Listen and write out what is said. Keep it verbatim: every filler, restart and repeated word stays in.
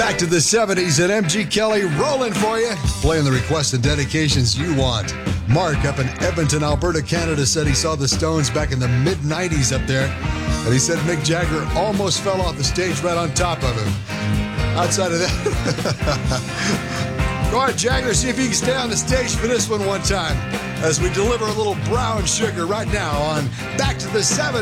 Back to the seventies and M G Kelly rolling for you. Playing the requests and dedications you want. Mark up in Edmonton, Alberta, Canada said he saw the Stones back in the mid nineties up there. And he said Mick Jagger almost fell off the stage right on top of him. Outside of that, go on, Jagger, see if you can stay on the stage for this one one time as we deliver a little brown sugar right now on Back to the seventies.